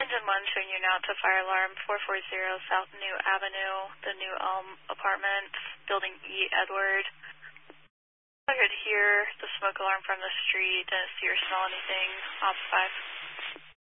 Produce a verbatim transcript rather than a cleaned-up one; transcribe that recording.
Engine one showing you now to fire alarm four forty South New Avenue, the New Elm Apartments, Building E, Edward. I could hear the smoke alarm from the street. Didn't see or smell anything. Ops five.